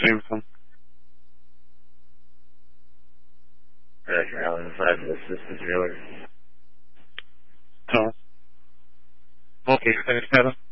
Jameson. Roger, Alan 5, this is Miller. So, okay, thanks, Adam.